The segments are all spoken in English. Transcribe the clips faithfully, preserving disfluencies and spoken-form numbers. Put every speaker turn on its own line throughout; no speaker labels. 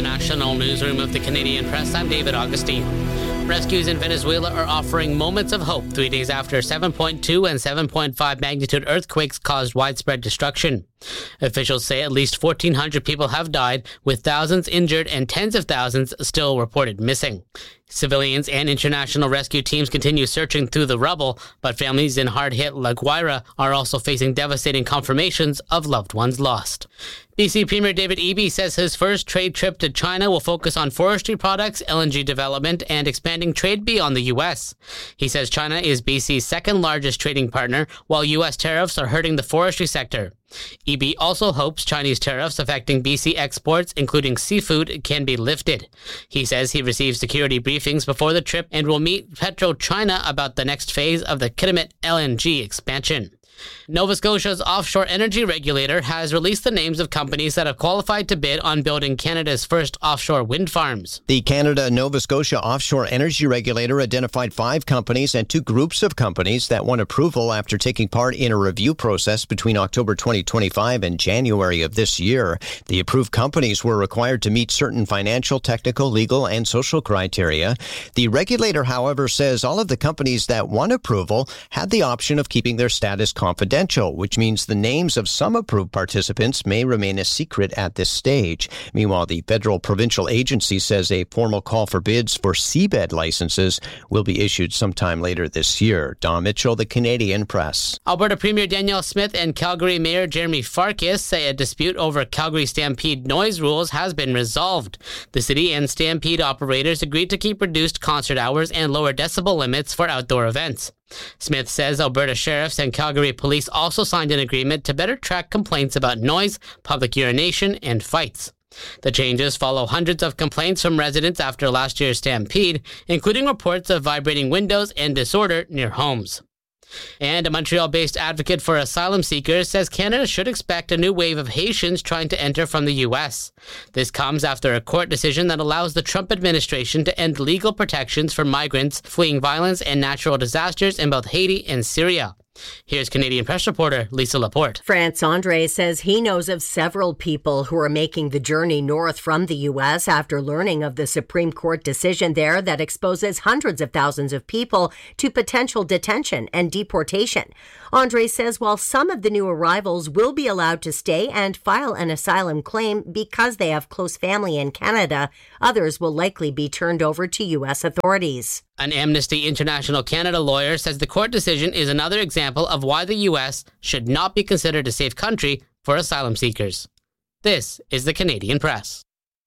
the national newsroom of the Canadian Press, I'm David Augustine. Rescues in Venezuela are offering moments of hope three days after seven point two and seven point five magnitude earthquakes caused widespread destruction. Officials say at least fourteen hundred people have died, with thousands injured and tens of thousands still reported missing. Civilians and international rescue teams continue searching through the rubble, but families in hard-hit La Guaira are also facing devastating confirmations of loved ones lost. B C Premier David Eby says his first trade trip to China will focus on forestry products, L N G development, and expanding trade beyond the U S. He says China is B C's second largest trading partner, while U S tariffs are hurting the forestry sector. Eby also hopes Chinese tariffs affecting B C exports, including seafood, can be lifted. He says he received security briefings before the trip and will meet PetroChina about the next phase of the Kitimat L N G expansion. Nova Scotia's offshore energy regulator has released the names of companies that have qualified to bid on building Canada's first offshore wind farms.
The Canada-Nova Scotia Offshore Energy Regulator identified five companies and two groups of companies that won approval after taking part in a review process between October twenty twenty-five and January of this year. The approved companies were required to meet certain financial, technical, legal, and social criteria. The regulator, however, says all of the companies that won approval had the option of keeping their status confidential. Confidential, which means the names of some approved participants may remain a secret at this stage. Meanwhile, the federal provincial agency says a formal call for bids for seabed licenses will be issued sometime later this year. Don Mitchell, the Canadian Press.
Alberta Premier Danielle Smith and Calgary Mayor Jeremy Farkas say a dispute over Calgary Stampede noise rules has been resolved. The city and Stampede operators agreed to keep reduced concert hours and lower decibel limits for outdoor events. Smith says Alberta sheriffs and Calgary police also signed an agreement to better track complaints about noise, public urination, and fights. The changes follow hundreds of complaints from residents after last year's stampede, including reports of vibrating windows and disorder near homes. And a Montreal-based advocate for asylum seekers says Canada should expect a new wave of Haitians trying to enter from the U S. This comes after a court decision that allows the Trump administration to end legal protections for migrants fleeing violence and natural disasters in both Haiti and Syria. Here's Canadian Press reporter Lisa Laporte.
France Andre says he knows of several people who are making the journey north from the U S after learning of the Supreme Court decision there that exposes hundreds of thousands of people to potential detention and deportation. Andre says while some of the new arrivals will be allowed to stay and file an asylum claim because they have close family in Canada, others will likely be turned over to U S authorities.
An Amnesty International Canada lawyer says the court decision is another example of why the U S should not be considered a safe country for asylum seekers. This is the Canadian Press.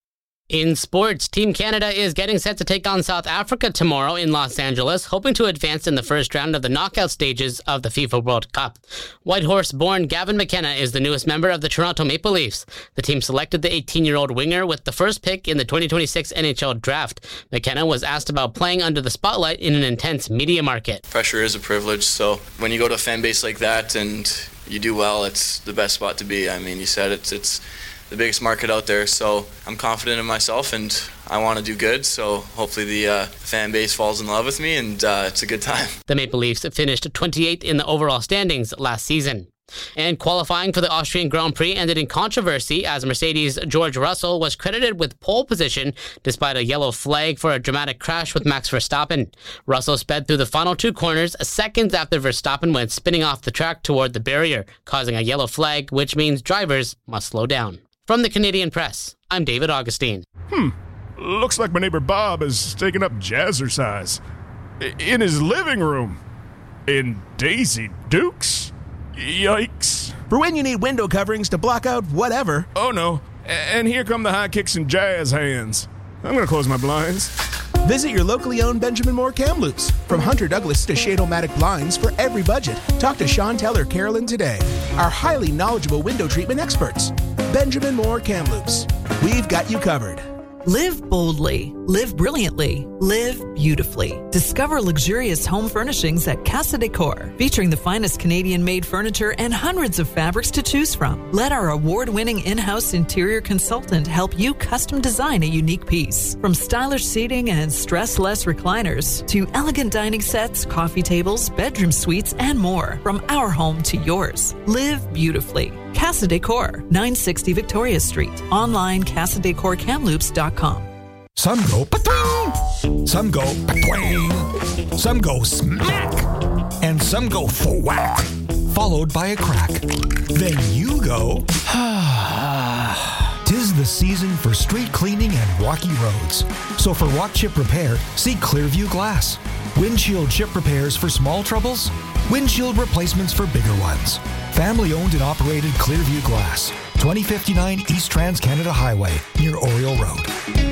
In sports, Team Canada is getting set to take on South Africa tomorrow in Los Angeles, hoping to advance in the first round of the knockout stages of the FIFA World Cup. Whitehorse-born Gavin McKenna is the newest member of the Toronto Maple Leafs. The team selected the eighteen-year-old winger with the first pick in the twenty twenty-six N H L draft. McKenna was asked about playing under the spotlight in an intense media market.
Pressure is a privilege, so when you go to a fan base like that and you do well, it's the best spot to be. I mean, you said it, it's the biggest market out there, so I'm confident in myself and I want to do good, so hopefully the uh, fan base falls in love with me and uh, it's a good time.
The Maple Leafs finished twenty-eighth in the overall standings last season. And qualifying for the Austrian Grand Prix ended in controversy as Mercedes' George Russell was credited with pole position despite a yellow flag for a dramatic crash with Max Verstappen. Russell sped through the final two corners seconds after Verstappen went spinning off the track toward the barrier, causing a yellow flag, which means drivers must slow down. From the Canadian Press, I'm David Augustine.
Hmm. Looks like my neighbor Bob is taking up jazzercise. In his living room. In Daisy Dukes? Yikes.
For when you need window coverings to block out whatever.
Oh no. And here come the high kicks and jazz hands. I'm gonna close my blinds.
Visit your locally owned Benjamin Moore Kamloops. From Hunter Douglas to Shade-O-Matic blinds for every budget. Talk to Sean Teller Carolyn today. Our highly knowledgeable window treatment experts. Benjamin Moore Kamloops. We've got you covered.
Live boldly, live brilliantly, live beautifully. Discover luxurious home furnishings at Casa Decor, featuring the finest Canadian-made furniture and hundreds of fabrics to choose from. Let our award-winning in-house interior consultant help you custom design a unique piece. From stylish seating and stress-less recliners to elegant dining sets, coffee tables, bedroom suites, and more. From our home to yours. Live beautifully. Casa Decor, nine sixty Victoria Street. Online, casa decor kamloops dot com.
Some go pa-twing, some go pa-twing, some go smack, and some go thwack, followed by a crack. Then you go, tis the season for street cleaning and rocky roads. So for rock chip repair, see Clearview Glass. Windshield chip repairs for small troubles, windshield replacements for bigger ones. Family owned and operated Clearview Glass, twenty fifty-nine East Trans-Canada Highway, near Oriole Road.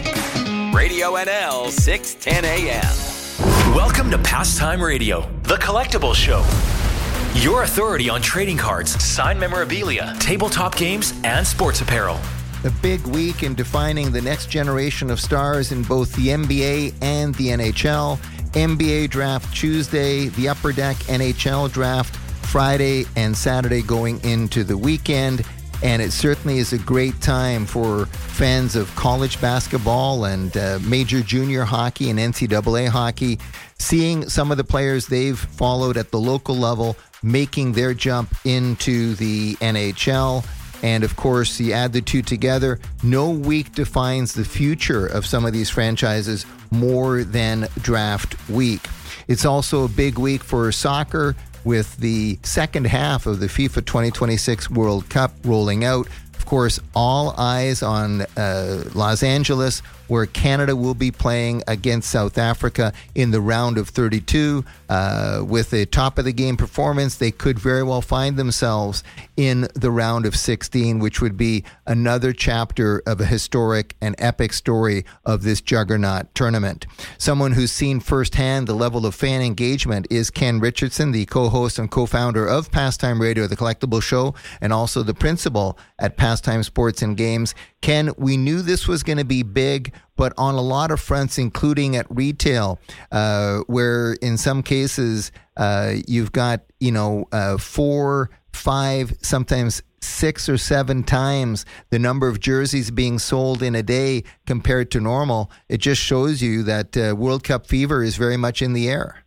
Radio N L, six ten a.m. Welcome to Pastime Radio, the collectible show. Your authority on trading cards, signed memorabilia, tabletop games, and sports apparel.
A big week in defining the next generation of stars in both the N B A and the N H L. N B A draft Tuesday, the Upper Deck N H L draft Friday and Saturday going into the weekend. And it certainly is a great time for fans of college basketball and uh, major junior hockey and N C double A hockey, seeing some of the players they've followed at the local level making their jump into the N H L. And of course, you add the two together, no week defines the future of some of these franchises more than draft week. It's also a big week for soccer, with the second half of the FIFA twenty twenty-six World Cup rolling out. Of course, all eyes on uh, Los Angeles, where Canada will be playing against South Africa in the round of thirty-two. Uh, with a top-of-the-game performance, they could very well find themselves in the round of sixteen, which would be another chapter of a historic and epic story of this juggernaut tournament. Someone who's seen firsthand the level of fan engagement is Ken Richardson, the co-host and co-founder of Pastime Radio, the collectible show, and also the principal at Pastime Sports and Games. Ken, we knew this was going to be big, but on a lot of fronts, including at retail, uh, where in some cases uh, you've got, you know, uh, four, five, sometimes six or seven times the number of jerseys being sold in a day compared to normal. It just shows you that uh, World Cup fever is very much in the air.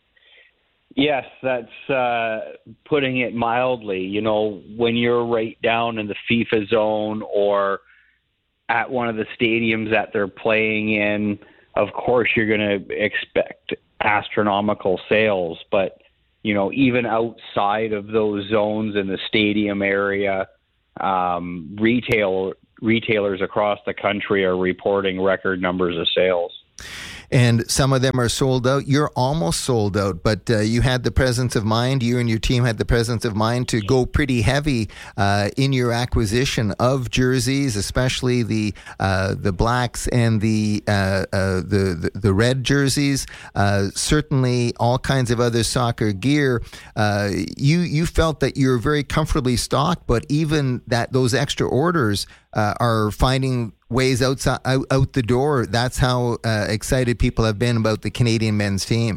Yes, that's uh, putting it mildly. You know, when you're right down in the FIFA zone or at one of the stadiums that they're playing in, of course you're going to expect astronomical sales. But, you know, even outside of those zones in the stadium area, um, retail retailers across the country are reporting record numbers of sales.
And some of them are sold out. You're almost sold out, but uh, you had the presence of mind, you and your team had the presence of mind to go pretty heavy uh, in your acquisition of jerseys, especially the uh, the blacks and the, uh, uh, the, the the red jerseys. Uh, certainly all kinds of other soccer gear. Uh, you you felt that you were very comfortably stocked, but even that those extra orders uh, are finding ways outside, out, out the door. That's how uh, excited people have been about the Canadian men's team.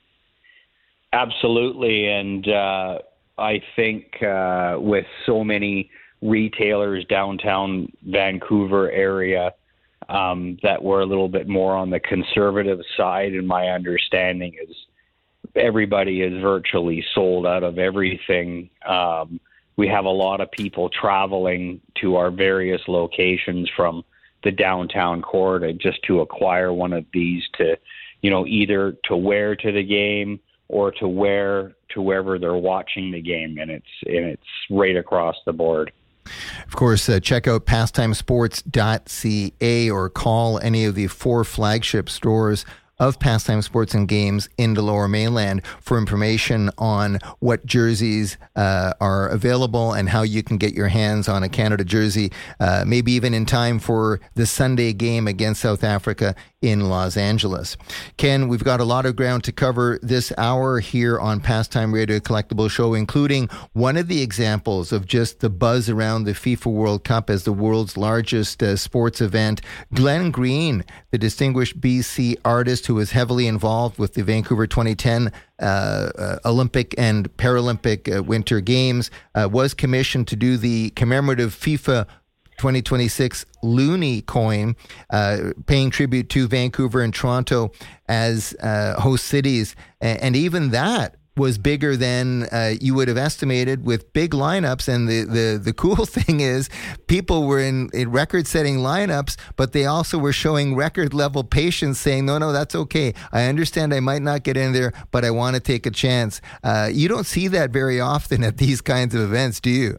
Absolutely. And uh, I think uh, with so many retailers downtown Vancouver area um, that were a little bit more on the conservative side, and my understanding is everybody is virtually sold out of everything. Um, we have a lot of people traveling to our various locations from the downtown core to just to acquire one of these to, you know, either to wear to the game or to wear to wherever they're watching the game. And it's, and it's right across the board.
Of course, uh, check out pastime sports dot c a or call any of the four flagship stores of Pastime Sports and Games in the Lower Mainland for information on what jerseys uh, are available and how you can get your hands on a Canada jersey, uh, maybe even in time for the Sunday game against South Africa in Los Angeles. Ken, we've got a lot of ground to cover this hour here on Pastime Radio Collectible Show, including one of the examples of just the buzz around the FIFA World Cup as the world's largest uh, sports event. Glenn Green, the distinguished B C artist who was heavily involved with the Vancouver twenty ten uh, uh, Olympic and Paralympic uh, Winter Games, uh, was commissioned to do the commemorative FIFA twenty twenty-six Loonie coin, uh, paying tribute to Vancouver and Toronto as uh, host cities. And, and even that was bigger than uh, you would have estimated with big lineups. And the, the, the cool thing is people were in, in record-setting lineups, but they also were showing record-level patience saying, no, no, that's okay. I understand I might not get in there, but I want to take a chance. Uh, you don't see that very often at these kinds of events, do you?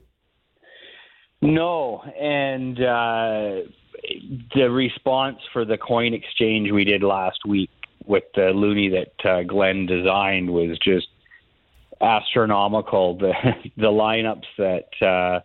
No, and uh, the response for the coin exchange we did last week with the loonie that uh, Glenn designed was just astronomical. The the lineups that uh,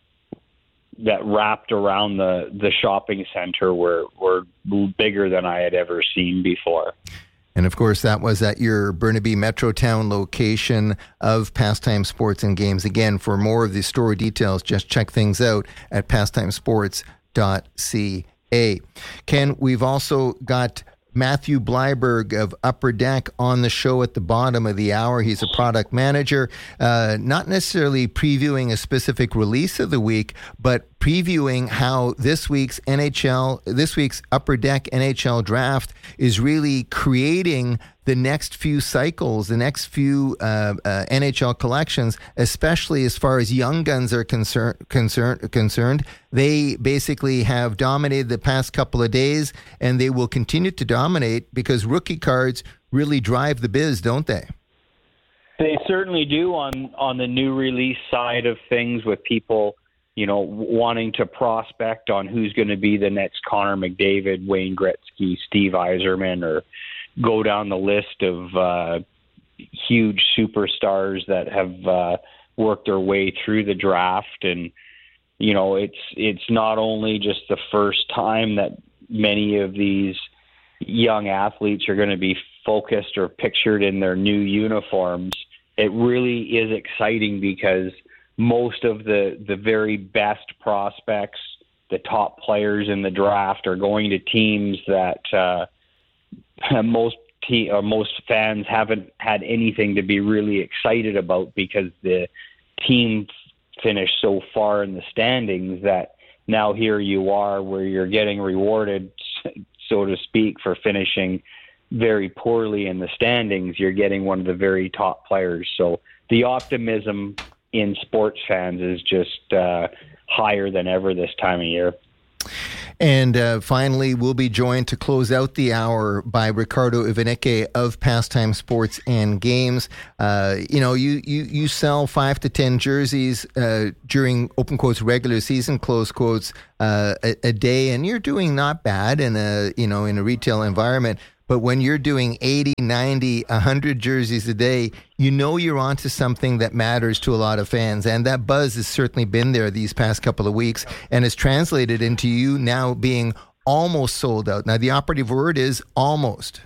that wrapped around the, the shopping center were were bigger than I had ever seen before.
And of course, that was at your Burnaby Metrotown location of Pastime Sports and Games. Again, for more of the store details, just check things out at pastime sports dot c a. Ken, we've also got Matthew Bleiberg of Upper Deck on the show at the bottom of the hour. He's a product manager, uh, not necessarily previewing a specific release of the week, but previewing how this week's N H L, this week's Upper Deck N H L draft is really creating the next few cycles, the next few uh, uh, N H L collections, especially as far as young guns are concern, concern, concerned. They basically have dominated the past couple of days, and they will continue to dominate because rookie cards really drive the biz, don't they?
They certainly do on, on the new release side of things, with people, you know, wanting to prospect on who's going to be the next Connor McDavid, Wayne Gretzky, Steve Yzerman, or go down the list of uh, huge superstars that have uh, worked their way through the draft. And, you know, it's it's not only just the first time that many of these young athletes are going to be focused or pictured in their new uniforms. It really is exciting because most of the, the very best prospects, the top players in the draft, are going to teams that uh, most te- or most fans haven't had anything to be really excited about, because the team finished so far in the standings that now here you are where you're getting rewarded, so to speak, for finishing very poorly in the standings. You're getting one of the very top players. So the optimism in sports fans is just uh, higher than ever this time of year.
And uh, finally, we'll be joined to close out the hour by Ricardo Ivaneke of Pastime Sports and Games. Uh, you know, you, you, you sell five to ten jerseys uh, during, open quotes, regular season, close quotes, uh, a, a day, and you're doing not bad in a, you know, in a retail environment. But when you're doing eighty, ninety, one hundred jerseys a day, you know you're onto something that matters to a lot of fans. And that buzz has certainly been there these past couple of weeks and has translated into you now being almost sold out. Now, the operative word is almost.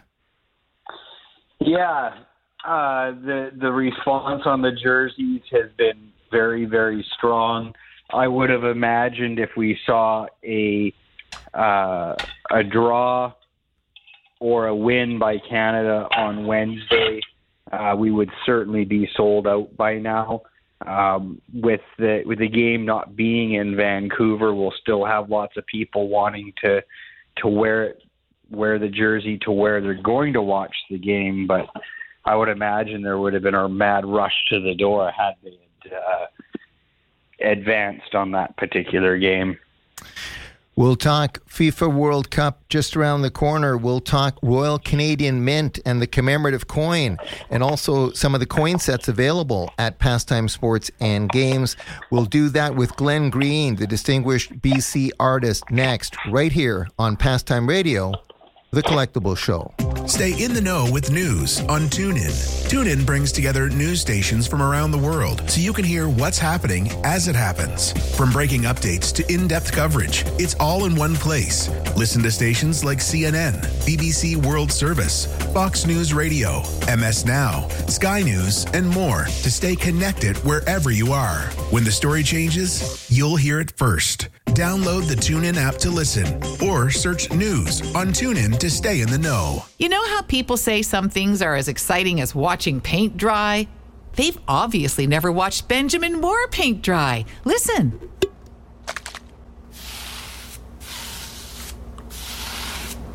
Yeah. Uh, the, the response on the jerseys has been very, very strong. I would have imagined if we saw a uh, a draw or a win by Canada on Wednesday, uh, we would certainly be sold out by now. Um, with the with the game not being in Vancouver, we'll still have lots of people wanting to to wear it, wear the jersey to where they're going to watch the game. But I would imagine there would have been a mad rush to the door had they had, uh, advanced on that particular game.
We'll talk FIFA World Cup just around the corner. We'll talk Royal Canadian Mint and the commemorative coin, and also some of the coin sets available at Pastime Sports and Games. We'll do that with Glenn Green, the distinguished B C artist, next, right here on Pastime Radio, The Collectible Show.
Stay in the know with news on TuneIn. TuneIn brings together news stations from around the world so you can hear what's happening as it happens. From breaking updates to in-depth coverage, it's all in one place. Listen to stations like C N N, B B C World Service, Fox News Radio, M S Now, Sky News, and more to stay connected wherever you are. When the story changes, you'll hear it first. Download the TuneIn app to listen or search news on TuneIn to stay in the know.
You know how people say some things are as exciting as watching paint dry? They've obviously never watched Benjamin Moore paint dry. Listen.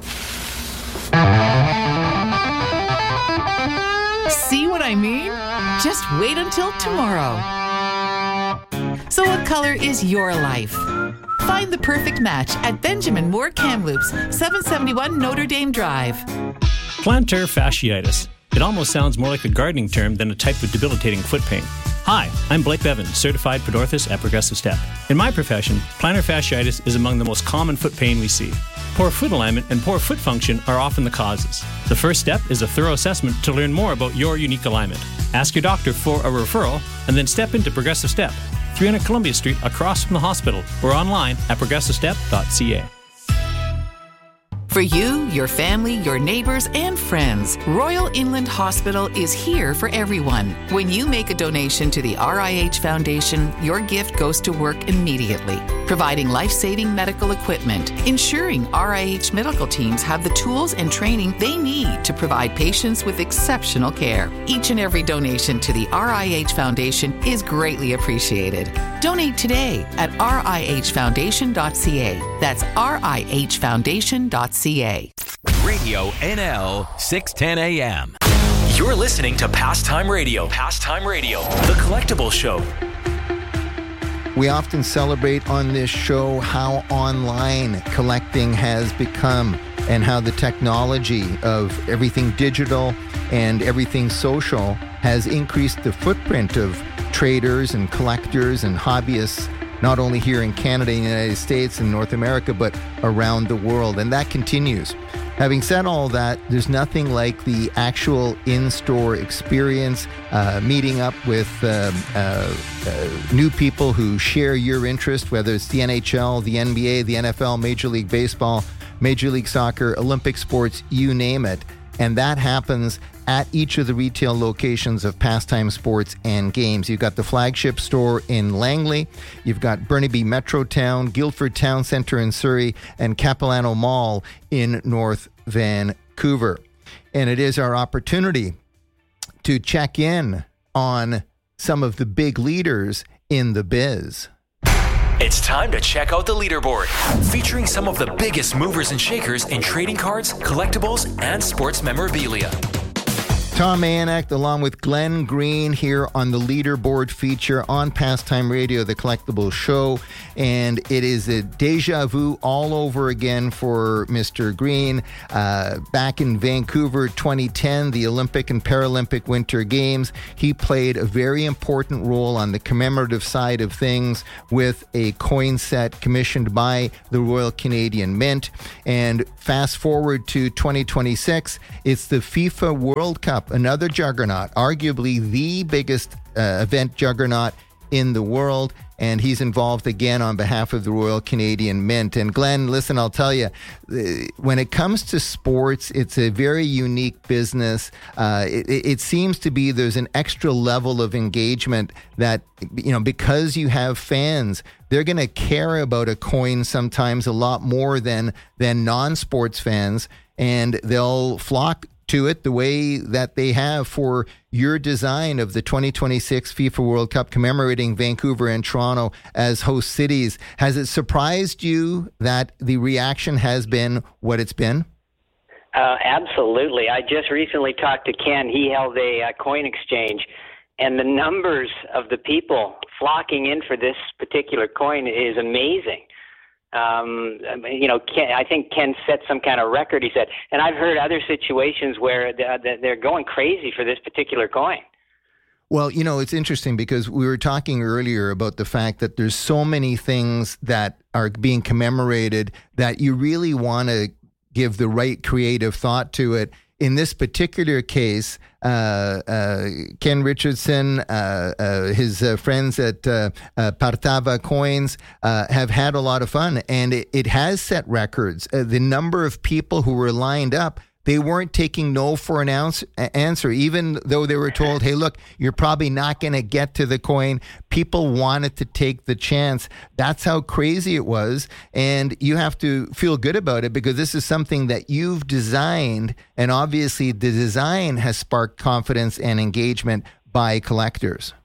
See what I mean? Just wait until tomorrow. So what color is your life? Find the perfect match at Benjamin Moore Kamloops, seven seventy-one Notre Dame Drive.
Plantar fasciitis. It almost sounds more like a gardening term than a type of debilitating foot pain. Hi, I'm Blake Bevan, certified podorthist at Progressive Step. In my profession, plantar fasciitis is among the most common foot pain we see. Poor foot alignment and poor foot function are often the causes. The first step is a thorough assessment to learn more about your unique alignment. Ask your doctor for a referral and then step into Progressive Step, three hundred Columbia Street across from the hospital, or online at progressive step dot c a.
For you, your family, your neighbors, and friends, Royal Inland Hospital is here for everyone. When you make a donation to the R I H Foundation, your gift goes to work immediately, providing life-saving medical equipment, ensuring R I H medical teams have the tools and training they need to provide patients with exceptional care. Each and every donation to the R I H Foundation is greatly appreciated. Donate today at r i h foundation dot c a. That's r i h foundation dot c a.
Radio N L six ten A M. You're listening to Pastime Radio. Pastime Radio, the collectible show.
We often celebrate on this show how online collecting has become and how the technology of everything digital and everything social has increased the footprint of traders and collectors and hobbyists, not only here in Canada and the United States and North America, but around the world. And that continues. Having said all that, there's nothing like the actual in-store experience, uh, meeting up with um, uh, uh, new people who share your interest, whether it's the N H L, the N B A, the N F L, Major League Baseball, Major League Soccer, Olympic sports, you name it. And that happens at each of the retail locations of Pastime Sports and Games. You've got the flagship store in Langley, you've got Burnaby Metrotown, Guildford Town Centre in Surrey, and Capilano Mall in North Vancouver. And it is our opportunity to check in on some of the big leaders in the biz.
It's time to check out the leaderboard, featuring some of the biggest movers and shakers in trading cards, collectibles, and sports memorabilia.
Tom Mayanek along with Glenn Green here on the leaderboard feature on Pastime Radio, the collectible show. And it is a deja vu all over again for Mister Green. Uh, back in Vancouver twenty ten, the Olympic and Paralympic Winter Games, he played a very important role on the commemorative side of things with a coin set commissioned by the Royal Canadian Mint. And fast forward to twenty twenty-six, it's the FIFA World Cup, another juggernaut, arguably the biggest uh, event juggernaut in the world, and he's involved again on behalf of the Royal Canadian Mint. And Glenn, listen, I'll tell you, when it comes to sports, it's a very unique business. Uh, it, it seems to be there's an extra level of engagement that, you know, because you have fans, they're going to care about a coin sometimes a lot more than than non-sports fans, and they'll flock to it the way that they have for your design of the twenty twenty-six FIFA World Cup commemorating Vancouver and Toronto as host cities. Has it surprised you that the reaction has been what it's been?
Uh, absolutely. I just recently talked to Ken. He held a uh, coin exchange, and the numbers of the people flocking in for this particular coin is amazing. Um, you know, Ken, I think Ken set some kind of record, he said. And I've heard other situations where they're going crazy for this particular coin.
Well, you know, it's interesting because we were talking earlier about the fact that there's so many things that are being commemorated that you really want to give the right creative thought to it. In this particular case, uh, uh, Ken Richardson, uh, uh, his uh, friends at uh, uh, Partava Coins uh, have had a lot of fun, and it, it has set records. Uh, the number of people who were lined up, they weren't taking no for an ounce, answer, even though they were told, hey, look, you're probably not going to get to the coin. People wanted to take the chance. That's how crazy it was. And you have to feel good about it because this is something that you've designed. And obviously the design has sparked confidence and engagement by collectors.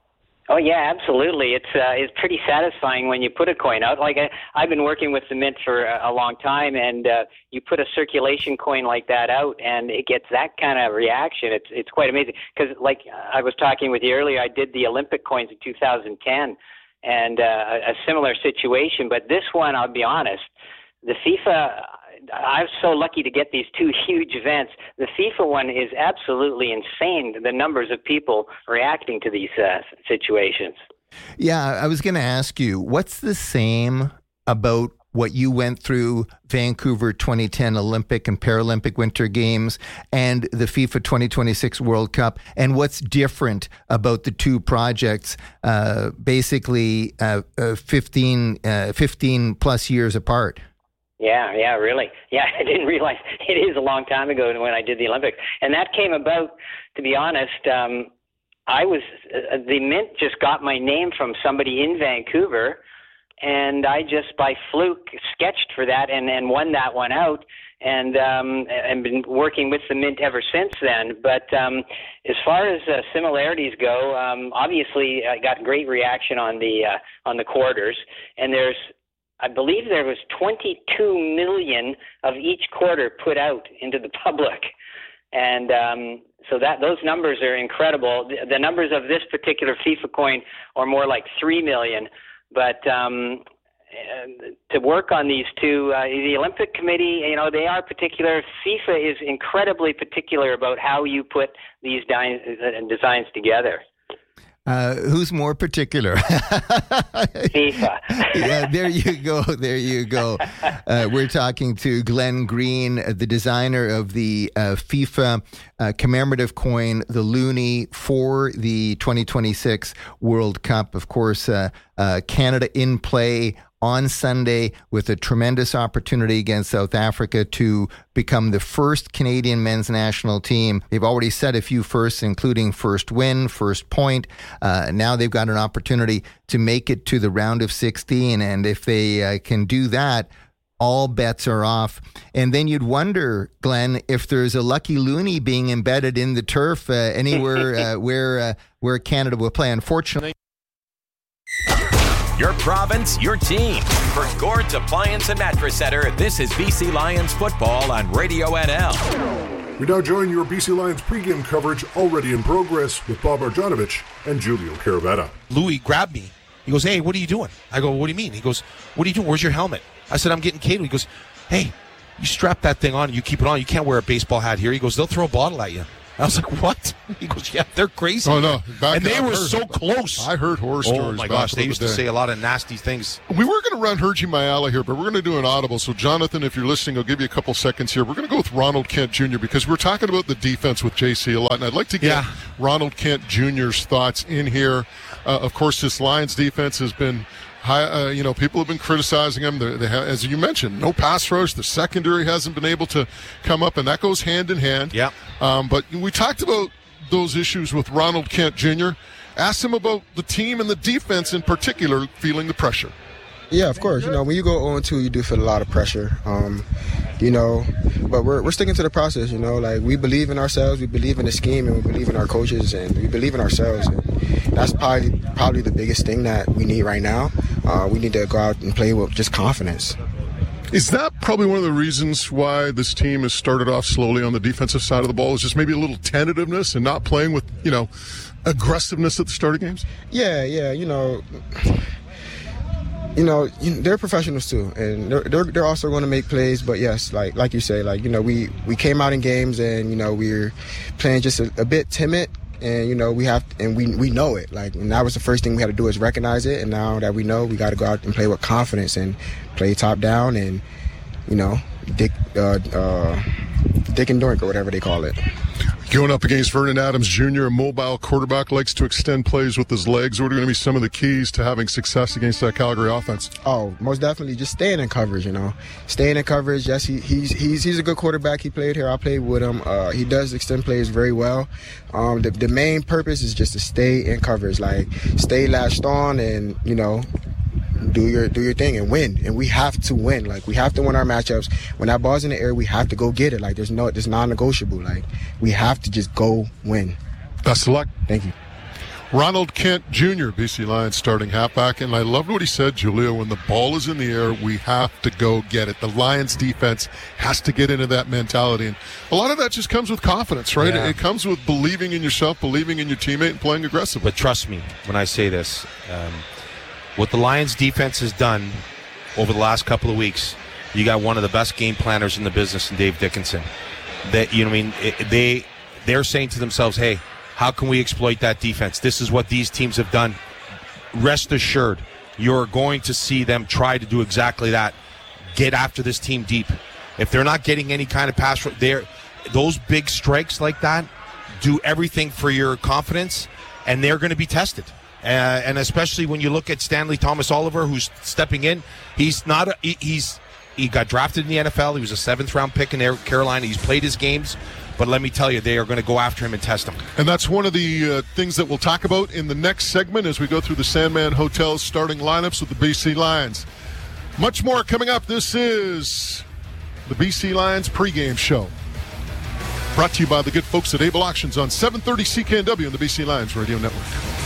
Oh yeah, absolutely. It's uh, it's pretty satisfying when you put a coin out. Like I, I've been working with the Mint for a, a long time, and uh, you put a circulation coin like that out, and it gets that kind of reaction. It's it's quite amazing. Because like I was talking with you earlier, I did the Olympic coins in two thousand ten, and uh, a, a similar situation. But this one, I'll be honest, the FIFA. I'm so lucky to get these two huge events. The FIFA one is absolutely insane, the numbers of people reacting to these uh, situations.
Yeah, I was going to ask you, what's the same about what you went through Vancouver twenty ten Olympic and Paralympic Winter Games and the FIFA twenty twenty-six World Cup, and what's different about the two projects, uh, basically uh, uh, fifteen, uh, fifteen plus years apart?
Yeah, yeah, really. Yeah, I didn't realize it is a long time ago when I did the Olympics. And that came about, to be honest, um, I was, uh, the Mint just got my name from somebody in Vancouver, and I just by fluke sketched for that and, and won that one out, and um, and been working with the Mint ever since then. But um, as far as uh, similarities go, um, obviously I got great reaction on the uh, on the quarters, and there's I believe there was twenty-two million of each quarter put out into the public. And um, so that those numbers are incredible. The, the numbers of this particular FIFA coin are more like three million. But um, to work on these two, uh, the Olympic Committee, you know, they are particular. FIFA is incredibly particular about how you put these di- designs together.
Uh, who's more particular?
FIFA.
Yeah, there you go. There you go. Uh, we're talking to Glenn Green, the designer of the uh, FIFA uh, commemorative coin, the Loonie, for the twenty twenty-six World Cup. Of course, uh, uh, Canada in play on Sunday with a tremendous opportunity against South Africa to become the first Canadian men's national team. They've already set a few firsts, including first win, first point. Uh, now they've got an opportunity to make it to the round of sixteen. And if they uh, can do that, all bets are off. And then you'd wonder, Glenn, if there's a lucky Loonie being embedded in the turf uh, anywhere uh, where uh, where Canada will play. Unfortunately,
your province, your team. For Gord's Appliance and Mattress Center, this is B C Lions football on Radio N L.
We now join your B C Lions pregame coverage already in progress with Bob Marjanovic and Julio Caravetta.
Louis grabbed me. He goes, "Hey, what are you doing?" I go, "What do you mean?" He goes, "What are you doing? Where's your helmet?" I said, "I'm getting catered." He goes, "Hey, you strap that thing on and you keep it on. You can't wear a baseball hat here." He goes, "They'll throw a bottle at you." I was like, "What?" He goes, "Yeah, they're crazy."
Oh, no. Back
and they
up,
were
heard,
so close.
I heard horror
oh,
stories.
Oh, my
back
gosh. They used
the
to
day.
say a lot of nasty things.
We were going to run Hergy Mayala here, but we're going to do an audible. So, Jonathan, if you're listening, I'll give you a couple seconds here. We're going to go with Ronald Kent Junior because we're talking about the defense with J C a lot, and I'd like to get
yeah.
Ronald Kent Junior's thoughts in here. Uh, of course, this Lions defense has been high, uh, you know, people have been criticizing them. They, they have, as you mentioned, no pass rush. The secondary hasn't been able to come up, and that goes hand in hand.
Yeah.
Um, but we talked about those issues with Ronald Kent Junior Asked him about the team and the defense in particular feeling the pressure.
Yeah, of course. You know, when you go oh and two, you do feel a lot of pressure. Um, you know, but we're we're sticking to the process. You know, like we believe in ourselves, we believe in the scheme, and we believe in our coaches, and we believe in ourselves. And that's probably probably the biggest thing that we need right now. Uh, we need to go out and play with just confidence.
Is that probably one of the reasons why this team has started off slowly on the defensive side of the ball? Is just maybe a little tentativeness and not playing with, you know, aggressiveness at the start of games?
Yeah, yeah, you know, you know, they're professionals too, and they're they're, they're also going to make plays. But yes, like like you say, like you know, we, we came out in games and you know we're playing just a, a bit timid. And, you know, we have, and we we know it. Like, and that was the first thing we had to do is recognize it. And now that we know, we got to go out and play with confidence and play top down and, you know, dick, uh, uh, dick and dork or whatever they call it.
Going up against Vernon Adams Junior, a mobile quarterback, likes to extend plays with his legs. What are going to be some of the keys to having success against that Calgary offense?
Oh, most definitely just staying in coverage, you know. Staying in coverage, yes, he, he's he's he's a good quarterback. He played here. I played with him. Uh, he does extend plays very well. Um, the, the main purpose is just to stay in coverage, like stay latched on and, you know, do your do your thing and win. And we have to win. Like, we have to win our matchups. When that ball's in the air, we have to go get it. Like, there's no, it's non-negotiable. Like, we have to just go win.
Best of luck.
Thank you.
Ronald Kent Junior, B C Lions starting halfback, and I loved what he said, Julia, when the ball is in the air, we have to go get it. The Lions defense has to get into that mentality, and a lot of that just comes with confidence, right?
Yeah.
It comes with believing in yourself, believing in your teammate, and playing aggressive.
But trust me when I say this, um, what the Lions defense has done over the last couple of weeks, you got one of the best game planners in the business in Dave Dickinson. That, you know, I mean, it, they they're saying to themselves, hey, how can we exploit that defense? This is what these teams have done. Rest assured, you're going to see them try to do exactly that. Get after this team deep. If they're not getting any kind of pass, they're, those big strikes like that do everything for your confidence, and they're going to be tested. Uh, and especially when you look at Stanley Thomas Oliver, who's stepping in, he's not. A, he, he's he got drafted in the N F L. He was a seventh round pick in Carolina. He's played his games. But let me tell you, they are going to go after him and test him.
And that's one of the uh, things that we'll talk about in the next segment as we go through the Sandman Hotel's starting lineups with the B C Lions. Much more coming up. This is the B C Lions pregame show. Brought to you by the good folks at Able Auctions on seven thirty C K N W and the B C Lions Radio Network.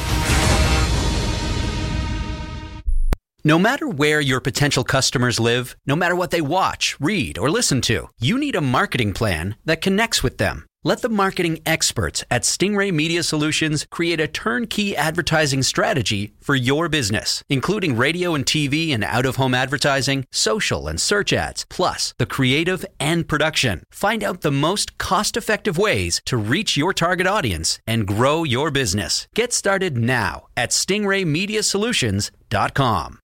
No matter where your potential customers live, no matter what they watch, read, or listen to, you need a marketing plan that connects with them. Let the marketing experts at Stingray Media Solutions create a turnkey advertising strategy for your business, including radio and T V and out-of-home advertising, social and search ads, plus the creative and production. Find out the most cost-effective ways to reach your target audience and grow your business. Get started now at stingray media solutions dot com.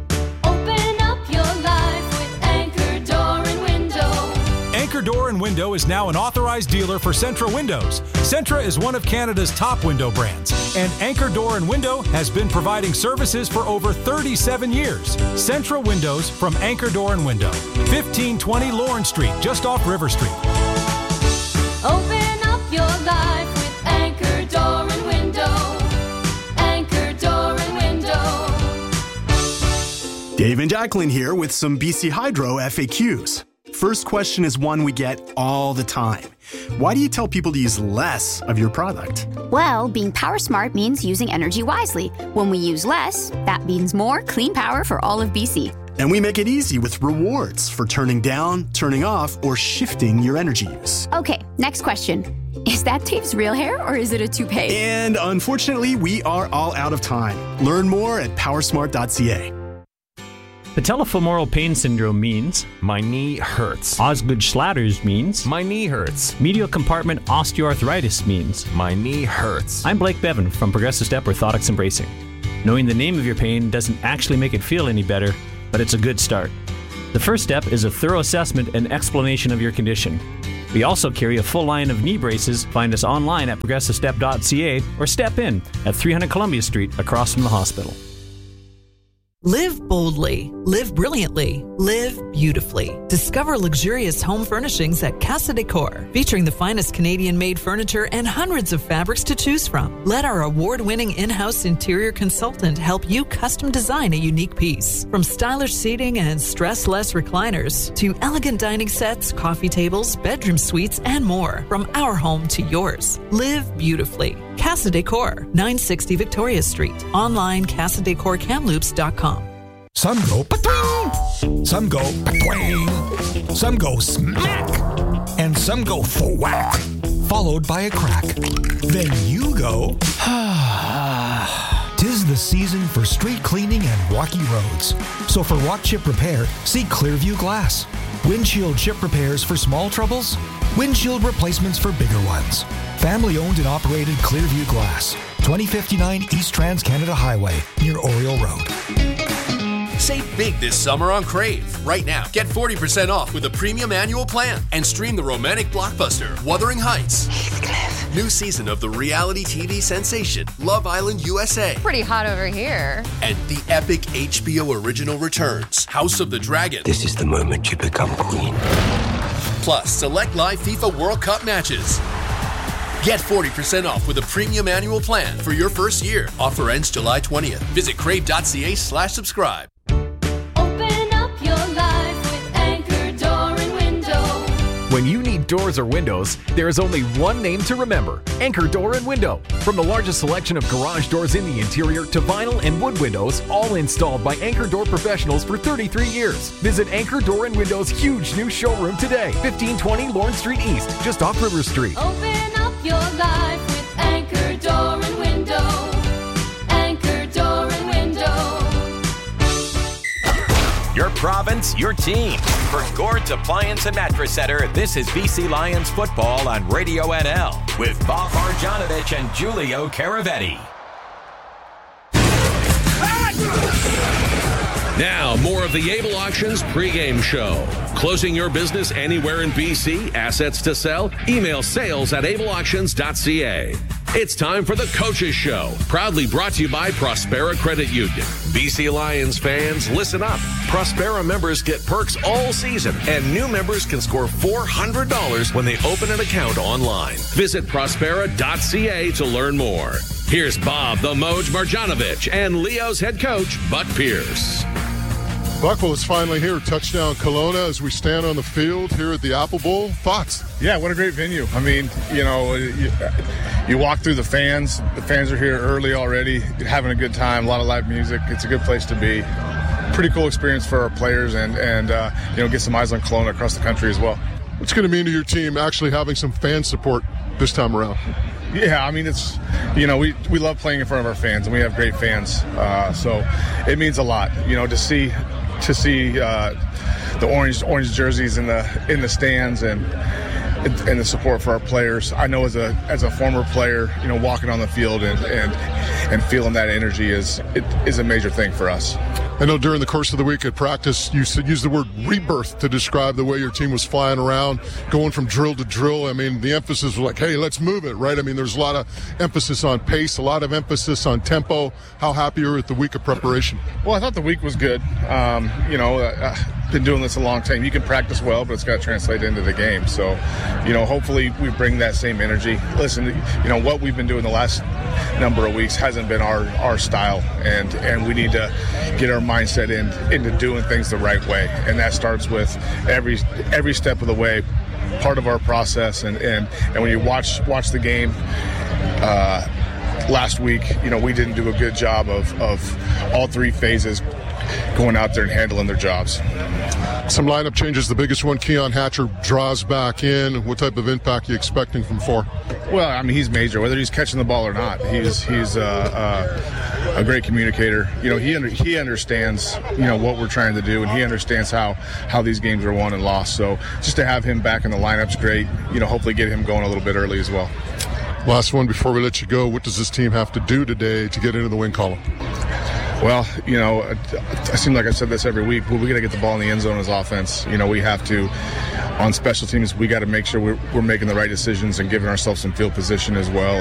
Anchor Door and Window is now an authorized dealer for Centra Windows. Centra is one of Canada's top window brands, and Anchor Door and Window has been providing services for over thirty-seven years. Centra Windows from Anchor Door and Window, fifteen twenty Lawrence Street, just off River Street.
Open up your life with Anchor Door and Window. Anchor Door and Window.
Dave and Jacqueline here with some B C Hydro F A Qs. First question is one we get all the time. Why do you tell people to use less of your product?
Well, being power smart means using energy wisely. When we use less, that means more clean power for all of B C.
And we make it easy with rewards for turning down, turning off, or shifting your energy use.
Okay, next question. Is that Dave's real hair or is it a toupee?
And unfortunately, we are all out of time. Learn more at powersmart dot c a.
Patellofemoral pain syndrome means my knee hurts. Osgood-Schlatter's means my knee hurts. Medial compartment osteoarthritis means my knee hurts. I'm Blake Bevan from Progressive Step Orthotics and Bracing. Knowing the name of your pain doesn't actually make it feel any better, but it's a good start. The first step is a thorough assessment and explanation of your condition. We also carry a full line of knee braces. Find us online at progressive step dot c a or step in at three hundred Columbia Street across from the hospital.
Live boldly, live brilliantly, live beautifully. Discover luxurious home furnishings at Casa Decor, featuring the finest Canadian-made furniture and hundreds of fabrics to choose from. Let our award-winning in-house interior consultant help you custom design a unique piece. From stylish seating and stress-less recliners to elegant dining sets, coffee tables, bedroom suites, and more. From our home to yours. Live beautifully. Casa Decor, nine sixty Victoria Street. Online, casa decor kamloops dot com.
Some go patwing, some go patwang, some go smack, and some go thwack, followed by a crack. Then you go, tis the season for street cleaning and walky roads. So for walk chip repair, see Clearview Glass. Windshield chip repairs for small troubles, windshield replacements for bigger ones. Family owned and operated Clearview Glass, twenty fifty-nine East Trans-Canada Highway, near Oriole Road.
Save big this summer on Crave. Right now, get forty percent off with a premium annual plan and stream the romantic blockbuster Wuthering Heights. Heathcliff. New season of the reality T V sensation Love Island U S A.
Pretty hot over here.
And the epic H B O original returns House of the Dragon.
This is the moment you become queen.
Plus, select live FIFA World Cup matches. Get forty percent off with a premium annual plan for your first year. Offer ends July twentieth. Visit crave dot c a slash subscribe.
Open up your life with Anchor Door and Window.
When you need
doors or windows, there is only one name to remember: Anchor Door and Window. From the largest selection of garage doors in the interior to vinyl and wood windows, all installed by Anchor Door professionals for thirty-three years. Visit Anchor Door and Window's huge new showroom today, fifteen twenty Lawrence Street East, just off River Street.
Open up your life with Anchor Door and Window. Anchor Door and Window.
Your province, your team. For Gord's Appliance and Mattress Center, this is B C Lions football on Radio N L with Bob Marjanovic and Giulio Caravetti.
Now, more of the Able Auctions pregame show. Closing your business anywhere in B C, assets to sell? Email sales at able auctions dot c a. It's time for the Coaches Show, proudly brought to you by Prospera Credit Union. B C Lions fans, listen up. Prospera members get perks all season, and new members can score four hundred dollars when they open an account online. Visit prospera dot c a to learn more. Here's Bob the Moj Marjanovic and Leo's head coach, Buck Pierce.
Buckle is finally here. Touchdown Kelowna as we stand on the field here at the Apple Bowl. Thoughts?
Yeah, what a great venue. I mean, you know, you, you walk through the fans. The fans are here early already, having a good time, a lot of live music. It's a good place to be. Pretty cool experience for our players and, and uh, you know, get some eyes on Kelowna across the country as well.
What's going to mean to your team actually having some fan support this time around?
Yeah, I mean, it's, you know, we, we love playing in front of our fans, and we have great fans. Uh, so it means a lot, you know, to see to see uh, the orange orange jerseys in the in the stands and and the support for our players. I know as a as a former player, you know, walking on the field and and, and feeling that energy is it is a major thing for us.
I know during the course of the week at practice, you said, used the word rebirth to describe the way your team was flying around, going from drill to drill. I mean, the emphasis was like, hey, let's move it, right? I mean, there's a lot of emphasis on pace, a lot of emphasis on tempo. How happy are you with the week of preparation?
Well, I thought the week was good. Um, you know, uh, I've been doing this a long time. You can practice well, but it's got to translate into the game. So, you know, hopefully we bring that same energy. Listen, you know, what we've been doing the last number of weeks hasn't been our, our style, and, and we need to get our mindset in into doing things the right way, and that starts with every every step of the way, part of our process. And and, and when you watch watch the game uh, last week, you know, we didn't do a good job of, of all three phases going out there and handling their jobs.
Some lineup changes. The biggest one, Keon Hatcher draws back in. What type of impact are you expecting from four?
Well, I mean, he's major, whether he's catching the ball or not. He's he's uh, uh, a great communicator. You know, he under, he understands, you know, what we're trying to do, and he understands how, how these games are won and lost. So just to have him back in the lineup's great. You know, hopefully get him going a little bit early as well.
Last one before we let you go. What does this team have to do today to get into the win column?
Well, you know, I seem like I said this every week, but we got to get the ball in the end zone as offense. You know, we have to, on special teams, we got to make sure we're, we're making the right decisions and giving ourselves some field position as well.